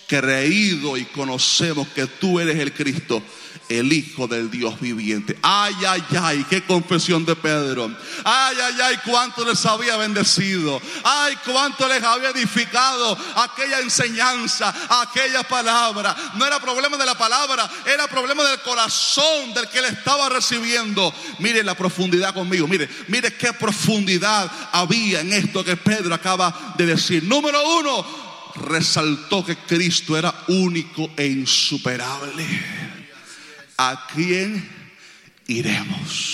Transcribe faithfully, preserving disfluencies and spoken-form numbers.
creído y conocemos que tú eres el Cristo, el Hijo del Dios viviente. Ay, ay, ay, qué confesión de Pedro. Ay, ay, ay, cuánto les había bendecido. Ay, cuánto les había edificado aquella enseñanza, aquella palabra. No era problema de la palabra, era problema del corazón del que le estaba recibiendo. Mire la profundidad conmigo, mire, mire qué profundidad había en esto que Pedro acaba de decir. Número uno, resaltó que Cristo era único e insuperable. ¿A quién iremos?